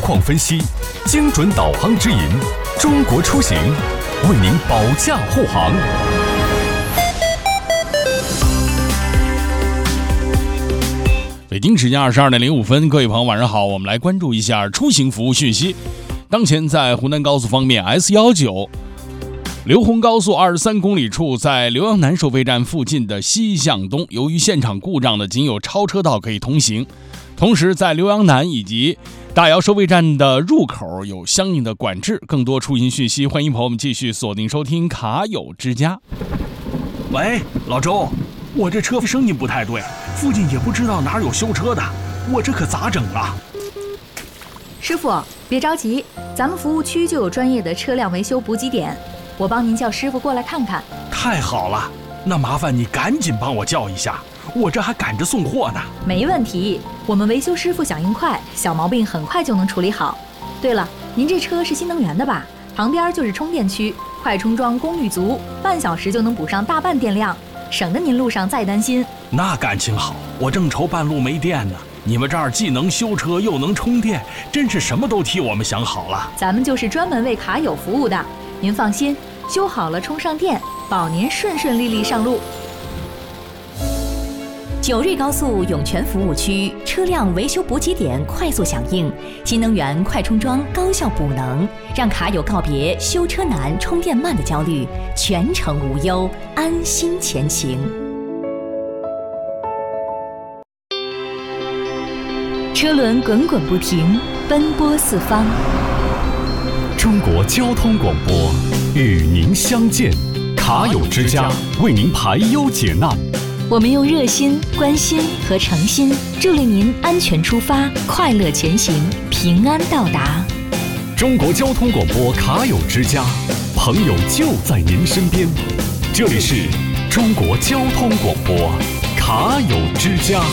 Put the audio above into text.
况分析，精准导航指引，中国出行为您保驾护航。 北京时间22:05，各位朋友晚上好，我们来关注一下出行服务讯息。当前在湖南高速方面 ，S19刘洪高速23公里处，在浏阳南收费站附近的西向东，由于现场故障的仅有超车道可以通行，同时在浏阳南以及大窑收费站的入口有相应的管制。更多出行讯息，欢迎朋友们继续锁定收听卡友之家。 喂，老周，我这车声音不太对，附近也不知道哪有修车的，我这可咋整啊？ 师傅，别着急，咱们服务区就有专业的车辆维修补给点，我帮您叫师傅过来看看。 太好了，那麻烦你赶紧帮我叫一下，我这还赶着送货呢。 没问题，我们维修师傅响应快，小毛病很快就能处理好。对了，您这车是新能源的吧？旁边就是充电区，快充桩功率足，半小时就能补上大半电量，省得您路上再担心。 那感情好，我正愁半路没电呢。你们这儿既能修车又能充电，真是什么都替我们想好了。 咱们就是专门为卡友服务的，您放心，修好了充上电，保您顺顺利利上路。 九瑞高速涌泉服务区车辆维修补给点快速响应，新能源快充桩高效补能，让卡友告别修车难、充电慢的焦虑，全程无忧，安心前行。车轮滚滚不停，奔波四方。 中国交通广播与您相见，卡友之家为您排忧解难。 我们用热心、关心和诚心，助力您安全出发，快乐前行，平安到达。 中国交通广播卡友之家，朋友就在您身边。这里是中国交通广播卡友之家。